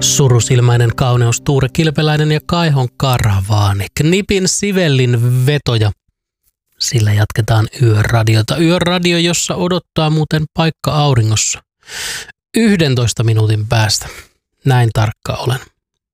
Surusilmäinen kauneus Tuure Kilpeläinen ja Kaihon Karavaani. Knipin Sivellin vetoja. Sillä jatketaan Yöradiota. Yöradio, jossa odottaa muuten paikka auringossa 11 minuutin päästä. Näin tarkka olen.